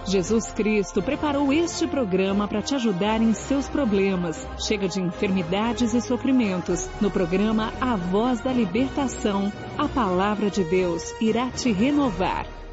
Jesus Cristo preparou este programa para te ajudar em seus problemas. Chega de enfermidades e sofrimentos. No programa A Voz da Libertação, a Palavra de Deus irá te renovar.